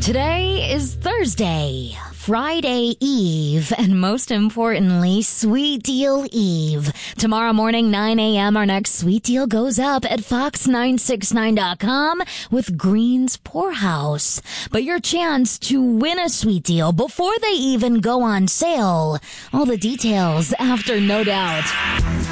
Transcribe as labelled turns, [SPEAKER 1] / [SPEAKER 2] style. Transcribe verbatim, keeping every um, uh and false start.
[SPEAKER 1] Today is Thursday, Friday Eve, and most importantly, Sweet Deal Eve. Tomorrow morning, nine a.m., our next Sweet Deal goes up at fox nine sixty-nine dot com with Green's Poorhouse. But your chance to win a Sweet Deal before they even go on sale. All the details after No Doubt.